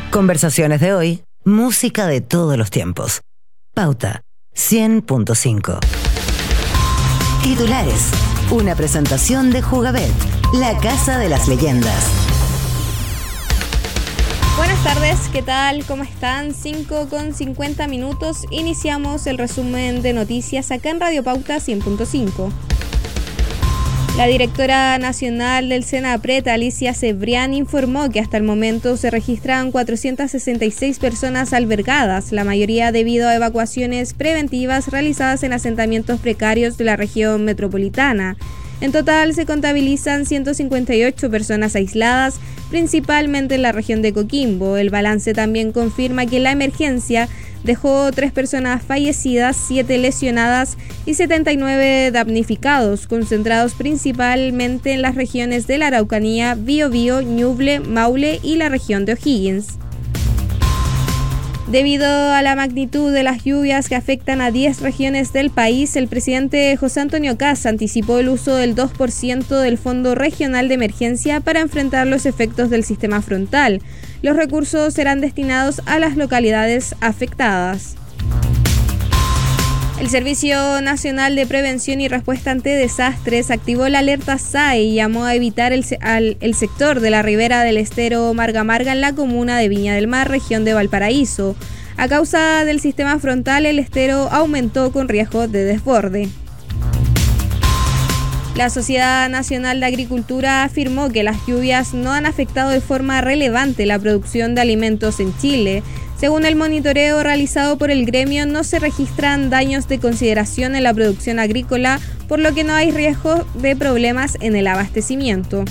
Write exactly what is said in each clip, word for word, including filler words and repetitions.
Conversaciones de hoy, música de todos los tiempos. Pauta cien punto cinco. Titulares. Una presentación de Jugabet, la casa de las leyendas. Buenas tardes, ¿qué tal? ¿Cómo están? cinco con cincuenta minutos. Iniciamos el resumen de noticias acá en Radio Pauta cien punto cinco. La directora nacional del Senapred, Alicia Cebrián, informó que hasta el momento se registran cuatrocientas sesenta y seis personas albergadas, la mayoría debido a evacuaciones preventivas realizadas en asentamientos precarios de la región metropolitana. En total se contabilizan ciento cincuenta y ocho personas aisladas, principalmente en la región de Coquimbo. El balance también confirma que la emergencia dejó tres personas fallecidas, siete lesionadas y setenta y nueve damnificados, concentrados principalmente en las regiones de la Araucanía, Biobío, Ñuble, Maule y la región de O'Higgins. Debido a la magnitud de las lluvias que afectan a diez regiones del país, el presidente José Antonio Kast anticipó el uso del dos por ciento del Fondo Regional de Emergencia para enfrentar los efectos del sistema frontal. Los recursos serán destinados a las localidades afectadas. El Servicio Nacional de Prevención y Respuesta ante Desastres activó la alerta S A E y llamó a evitar el, al, el sector de la ribera del estero Marga Marga en la comuna de Viña del Mar, región de Valparaíso. A causa del sistema frontal, el estero aumentó con riesgo de desborde. La Sociedad Nacional de Agricultura afirmó que las lluvias no han afectado de forma relevante la producción de alimentos en Chile. Según el monitoreo realizado por el gremio, no se registran daños de consideración en la producción agrícola, por lo que no hay riesgo de problemas en el abastecimiento.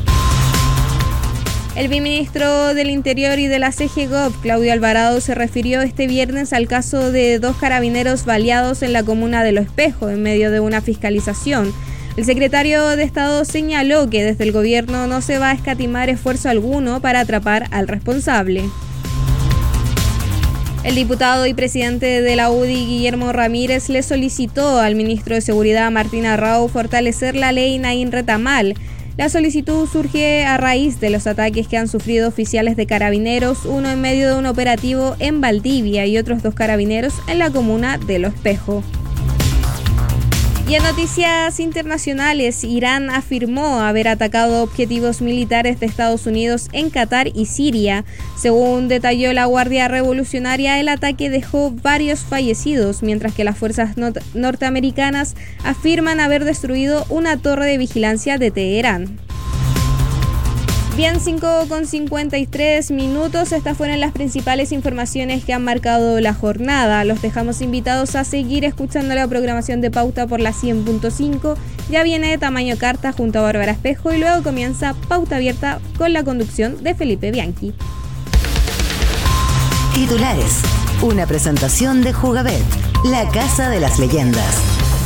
El viceministro del Interior y de la C G Gov, Claudio Alvarado, se refirió este viernes al caso de dos carabineros baleados en la comuna de Lo Espejo en medio de una fiscalización. El secretario de Estado señaló que desde el gobierno no se va a escatimar esfuerzo alguno para atrapar al responsable. El diputado y presidente de la U D I, Guillermo Ramírez, le solicitó al ministro de Seguridad, Martín Arrau, fortalecer la ley Naín Retamal. La solicitud surge a raíz de los ataques que han sufrido oficiales de carabineros, uno en medio de un operativo en Valdivia y otros dos carabineros en la comuna de Lo Espejo. Y en noticias internacionales, Irán afirmó haber atacado objetivos militares de Estados Unidos en Qatar y Siria. Según detalló la Guardia Revolucionaria, el ataque dejó varios fallecidos, mientras que las fuerzas not- norteamericanas afirman haber destruido una torre de vigilancia de Teherán. Bien, cinco con cincuenta y tres minutos, estas fueron las principales informaciones que han marcado la jornada. Los dejamos invitados a seguir escuchando la programación de Pauta por la cien punto cinco. Ya viene Tamaño Carta junto a Bárbara Espejo y luego comienza Pauta Abierta con la conducción de Felipe Bianchi. Titulares. Una presentación de Jugabet, la casa de las leyendas.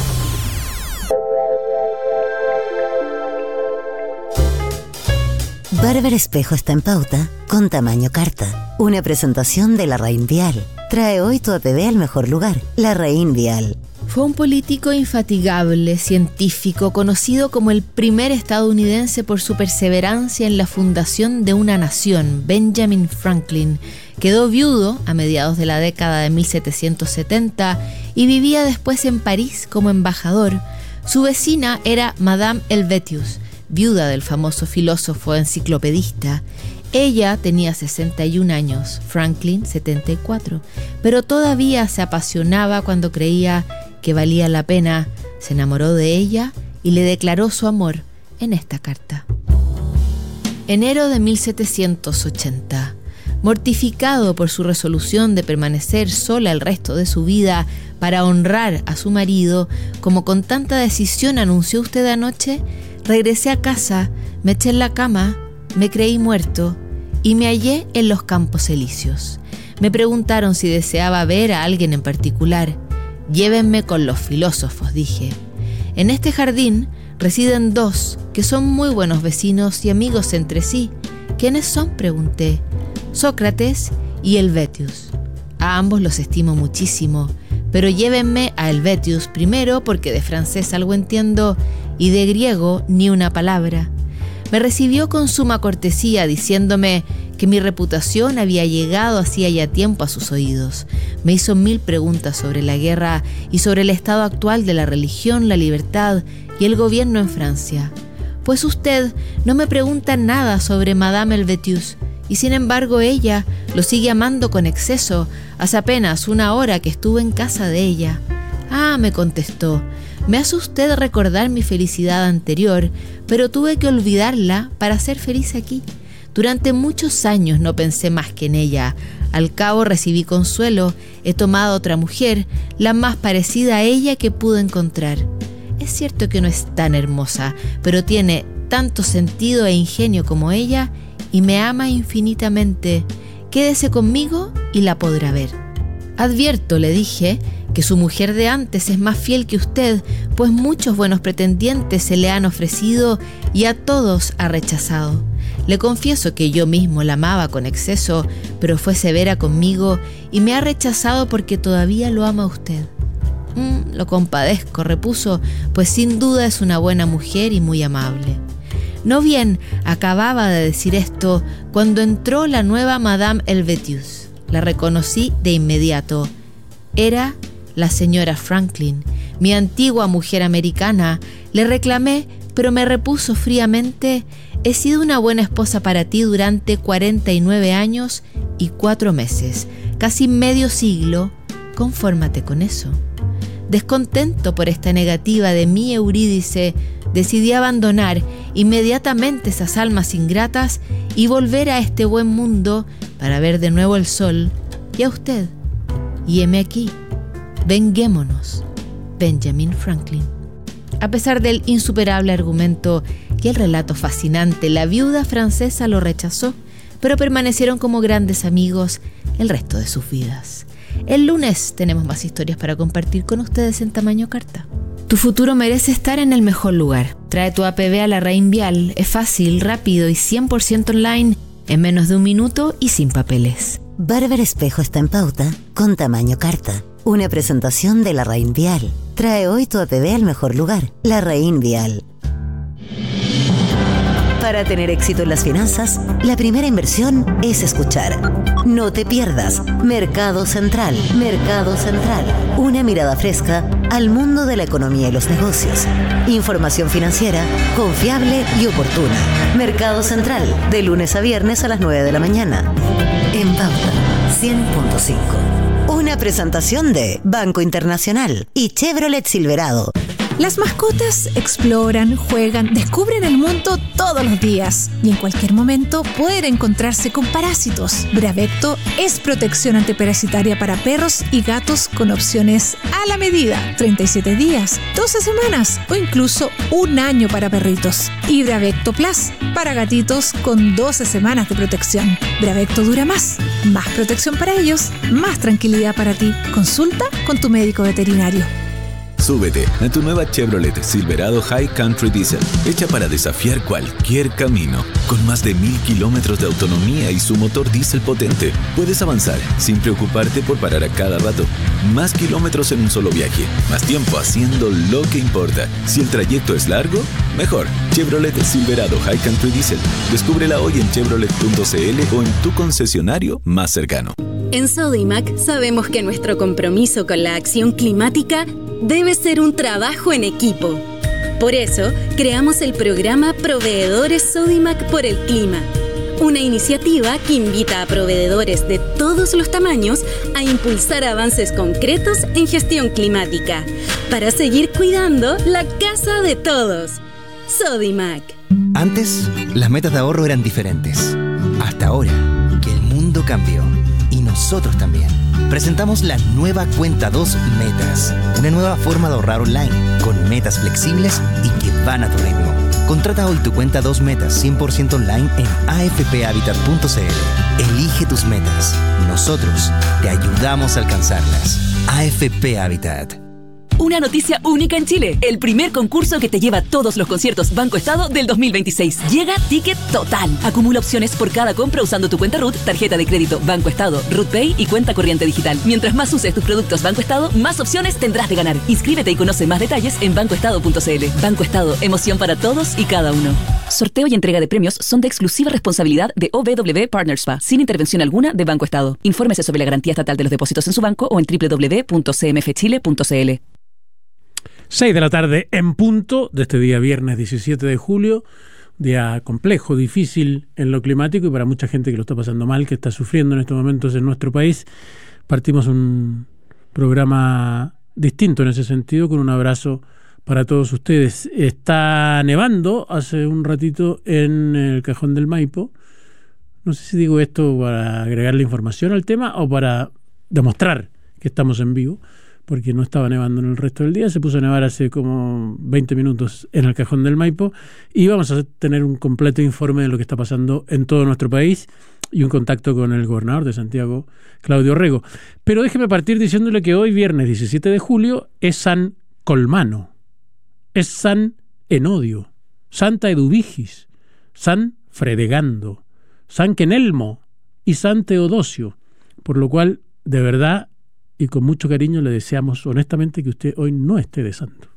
Bárbara Espejo está en Pauta con Tamaño Carta. Una presentación de Larraín Vial. Trae hoy tu A P B al mejor lugar, Larraín Vial. Fue un político infatigable, científico, conocido como el primer estadounidense por su perseverancia en la fundación de una nación, Benjamin Franklin. Quedó viudo a mediados de la década de mil setecientos setenta y vivía después en París como embajador. Su vecina era Madame Helvétius, viuda del famoso filósofo enciclopedista. Ella tenía sesenta y un años, Franklin setenta y cuatro, pero todavía se apasionaba cuando creía que valía la pena. Se enamoró de ella y le declaró su amor en esta carta. Enero de mil setecientos ochenta. Mortificado por su resolución de permanecer sola el resto de su vida para honrar a su marido, como con tanta decisión anunció usted anoche, regresé a casa, me eché en la cama, me creí muerto y me hallé en los Campos Elíseos. Me preguntaron si deseaba ver a alguien en particular. Llévenme con los filósofos, dije. En este jardín residen dos que son muy buenos vecinos y amigos entre sí. ¿Quiénes son?, pregunté. Sócrates y Helvétius. A ambos los estimo muchísimo, pero llévenme a Helvétius primero porque de francés algo entiendo y de griego ni una palabra. Me recibió con suma cortesía diciéndome que mi reputación había llegado hacía ya tiempo a sus oídos. Me hizo mil preguntas sobre la guerra y sobre el estado actual de la religión, la libertad y el gobierno en Francia. Pues usted no me pregunta nada sobre Madame Helvétius, y sin embargo ella lo sigue amando con exceso. Hace apenas una hora que estuve en casa de ella. Ah, me contestó, me hace usted recordar mi felicidad anterior, pero tuve que olvidarla para ser feliz aquí. Durante muchos años no pensé más que en ella. Al cabo recibí consuelo, he tomado otra mujer, la más parecida a ella que pude encontrar. Es cierto que no es tan hermosa, pero tiene tanto sentido e ingenio como ella y me ama infinitamente. Quédese conmigo y la podrá ver. Advierto, le dije, que su mujer de antes es más fiel que usted, pues muchos buenos pretendientes se le han ofrecido y a todos ha rechazado. Le confieso que yo mismo la amaba con exceso, pero fue severa conmigo y me ha rechazado porque todavía lo ama a usted. Mm, lo compadezco, repuso, pues sin duda es una buena mujer y muy amable. No bien acababa de decir esto cuando entró la nueva Madame Helvétius. La reconocí de inmediato. Era la señora Franklin, mi antigua mujer americana. Le reclamé, pero me repuso fríamente: he sido una buena esposa para ti durante cuarenta y nueve años y cuatro meses, casi medio siglo. Confórmate con eso. Descontento por esta negativa de mi Eurídice, decidí abandonar inmediatamente esas almas ingratas y volver a este buen mundo para ver de nuevo el sol y a usted. Y heme aquí. Venguémonos. Benjamin Franklin. A pesar del insuperable argumento y el relato fascinante, la viuda francesa lo rechazó, pero permanecieron como grandes amigos el resto de sus vidas. El lunes tenemos más historias para compartir con ustedes en Tamaño Carta. Tu futuro merece estar en el mejor lugar. Trae tu A P B a la Rain Vial. Es fácil, rápido y cien por ciento online, en menos de un minuto y sin papeles. Barber Espejo está en pauta con Tamaño Carta. Una presentación de la Rain Vial. Trae hoy tu A P B al mejor lugar, la Rain Vial. Para tener éxito en las finanzas, la primera inversión es escuchar. No te pierdas Mercado Central. Mercado Central. Una mirada fresca al mundo de la economía y los negocios. Información financiera confiable y oportuna. Mercado Central, de lunes a viernes a las nueve de la mañana. En Pauta cien punto cinco. Una presentación de Banco Internacional y Chevrolet Silverado. Las mascotas exploran, juegan, descubren el mundo todos los días y en cualquier momento pueden encontrarse con parásitos. Bravecto es protección antiparasitaria para perros y gatos con opciones a la medida: treinta y siete días, doce semanas o incluso un año para perritos. Y Bravecto Plus para gatitos con doce semanas de protección. Bravecto dura más, más protección para ellos, más tranquilidad para ti. Consulta con tu médico veterinario. Súbete a tu nueva Chevrolet Silverado High Country Diesel, hecha para desafiar cualquier camino. Con más de mil kilómetros de autonomía y su motor diésel potente, puedes avanzar sin preocuparte por parar a cada rato. Más kilómetros en un solo viaje, más tiempo haciendo lo que importa. Si el trayecto es largo, mejor. Chevrolet Silverado High Country Diesel. Descúbrela hoy en chevrolet punto c l o en tu concesionario más cercano. En Sodimac sabemos que nuestro compromiso con la acción climática debe ser un trabajo en equipo. Por eso, creamos el programa Proveedores Sodimac por el Clima, una iniciativa que invita a proveedores de todos los tamaños a impulsar avances concretos en gestión climática, para seguir cuidando la casa de todos. Sodimac. Antes, las metas de ahorro eran diferentes. Hasta ahora, que el mundo cambió. Y nosotros también. Presentamos la nueva Cuenta dos Metas, una nueva forma de ahorrar online, con metas flexibles y que van a tu ritmo. Contrata hoy tu Cuenta dos Metas cien por ciento online en a f p habitat punto c l. Elige tus metas. Nosotros te ayudamos a alcanzarlas. A F P Habitat. Una noticia única en Chile. El primer concurso que te lleva todos los conciertos Banco Estado del dos mil veintiséis. Llega Ticket Total. Acumula opciones por cada compra usando tu cuenta R U T, tarjeta de crédito Banco Estado, R U T Pay y cuenta corriente digital. Mientras más uses tus productos Banco Estado, más opciones tendrás de ganar. Inscríbete y conoce más detalles en banco estado punto c l. Banco Estado, emoción para todos y cada uno. Sorteo y entrega de premios son de exclusiva responsabilidad de O B W Partners S P A, sin intervención alguna de Banco Estado. Infórmese sobre la garantía estatal de los depósitos en su banco o en doble u doble u doble u punto c m f chile punto c l. seis de la tarde en punto de este día viernes diecisiete de julio, día complejo, difícil en lo climático y para mucha gente que lo está pasando mal, que está sufriendo en estos momentos en nuestro país. Partimos un programa distinto en ese sentido, con un abrazo para todos ustedes. Está nevando hace un ratito en el Cajón del Maipo. No sé si digo esto para agregarle información al tema o para demostrar que estamos en vivo, porque no estaba nevando en el resto del día. Se puso a nevar hace como veinte minutos en el Cajón del Maipo y vamos a tener un completo informe de lo que está pasando en todo nuestro país y un contacto con el gobernador de Santiago, Claudio Rego. Pero déjeme partir diciéndole que hoy, viernes diecisiete de julio, es San Colmano, es San Enodio, Santa Eduvigis, San Fredegando, San Quenelmo y San Teodosio, por lo cual, de verdad y con mucho cariño, le deseamos honestamente que usted hoy no esté de santo.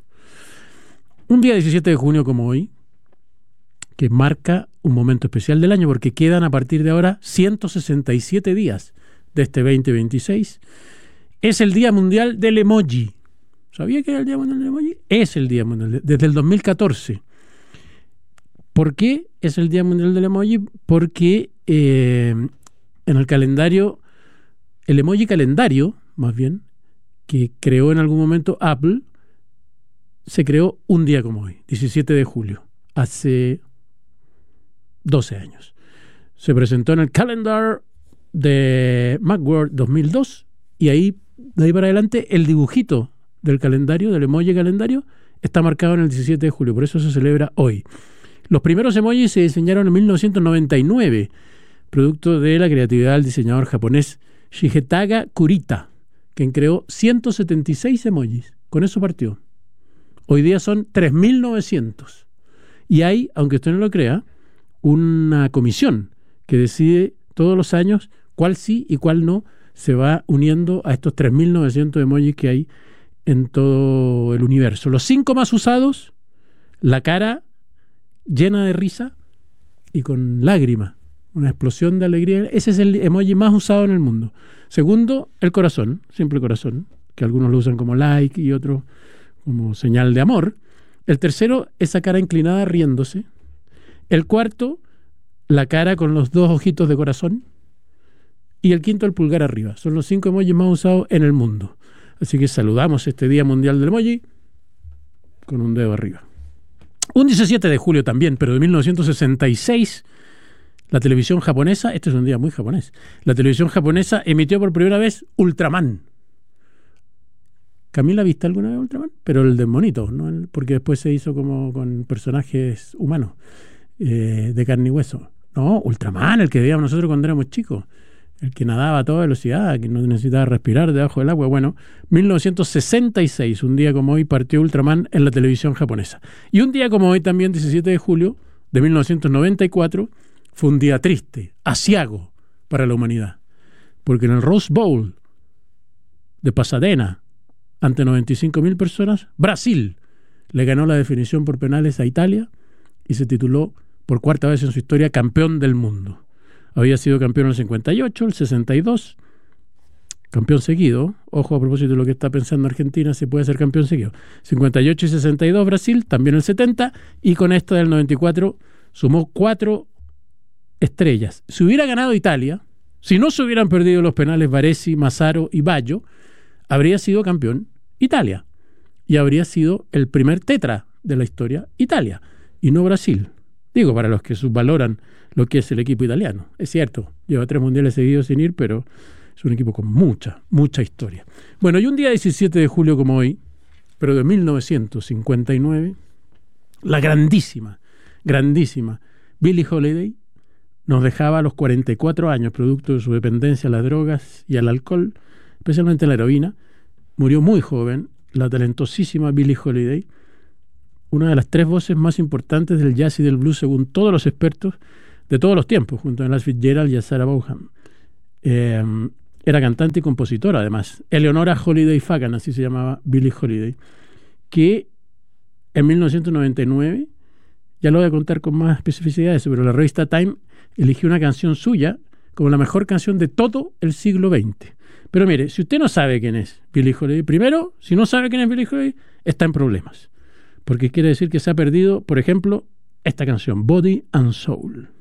Un día diecisiete de junio como hoy, que marca un momento especial del año, porque quedan a partir de ahora ciento sesenta y siete días de este veinte veintiséis, es el Día Mundial del Emoji. ¿Sabía que era el Día Mundial del Emoji? Es el Día Mundial, de, desde el dos mil catorce. ¿Por qué es el Día Mundial del Emoji? Porque eh, en el calendario, el emoji calendario, más bien, que creó en algún momento Apple, se creó un día como hoy, diecisiete de julio, hace doce años. Se presentó en el calendar de Macworld dos mil dos y ahí, de ahí para adelante, el dibujito del calendario, del emoji calendario, está marcado en el diecisiete de julio, por eso se celebra hoy. Los primeros emojis se diseñaron en mil novecientos noventa y nueve, producto de la creatividad del diseñador japonés Shigetaka Kurita, quien creó ciento setenta y seis emojis. Con eso partió. Hoy día son tres mil novecientos. Y hay, aunque usted no lo crea, una comisión que decide todos los años cuál sí y cuál no se va uniendo a estos tres mil novecientos emojis que hay en todo el universo. Los cinco más usados: la cara llena de risa y con lágrimas, una explosión de alegría. Ese es el emoji más usado en el mundo. Segundo, el corazón, simple corazón, que algunos lo usan como like y otros como señal de amor. El tercero, esa cara inclinada riéndose. El cuarto, la cara con los dos ojitos de corazón. Y el quinto, el pulgar arriba. Son los cinco emojis más usados en el mundo. Así que saludamos este Día Mundial del Emoji con un dedo arriba. Un diecisiete de julio también, pero de mil novecientos sesenta y seis, la televisión japonesa, este es un día muy japonés, la televisión japonesa emitió por primera vez Ultraman. ¿Camila viste alguna vez Ultraman? Pero el de monito, ¿no? Porque después se hizo como con personajes humanos, eh, de carne y hueso. No, Ultraman, el que veíamos nosotros cuando éramos chicos, el que nadaba a toda velocidad, que no necesitaba respirar debajo del agua. Bueno, mil novecientos sesenta y seis, un día como hoy, partió Ultraman en la televisión japonesa. Y un día como hoy, también diecisiete de julio de mil novecientos noventa y cuatro, fue un día triste, aciago para la humanidad, porque en el Rose Bowl de Pasadena, ante noventa y cinco mil personas, Brasil le ganó la definición por penales a Italia y se tituló por cuarta vez en su historia campeón del mundo. Había sido campeón en el cincuenta y ocho, el sesenta y dos, campeón seguido. Ojo, a propósito de lo que está pensando Argentina, se puede ser campeón seguido. cincuenta y ocho y sesenta y dos Brasil, también el setenta, y con esta del noventa y cuatro sumó cuatro estrellas. Si hubiera ganado Italia, si no se hubieran perdido los penales Baresi, Massaro y Baggio, habría sido campeón Italia y habría sido el primer tetra de la historia Italia y no Brasil. Digo, para los que subvaloran lo que es el equipo italiano. Es cierto, lleva tres mundiales seguidos sin ir, pero es un equipo con mucha, mucha historia. Bueno, y un día diecisiete de julio como hoy, pero de mil novecientos cincuenta y nueve, la grandísima, grandísima Billie Holiday nos dejaba a los cuarenta y cuatro años, producto de su dependencia a las drogas y al alcohol, especialmente a la heroína. Murió muy joven la talentosísima Billie Holiday, una de las tres voces más importantes del jazz y del blues según todos los expertos de todos los tiempos, junto a Ella Fitzgerald y a Sarah Vaughan. Eh, era cantante y compositora, además. Eleonora Holiday Fagan, así se llamaba Billie Holiday, que en mil novecientos noventa y nueve, ya lo voy a contar con más especificidad de eso, pero la revista Time eligió una canción suya como la mejor canción de todo el siglo veinte. Pero mire, si usted no sabe quién es Billie Holiday, primero, si no sabe quién es Billie Holiday, está en problemas. Porque quiere decir que se ha perdido, por ejemplo, esta canción, Body and Soul.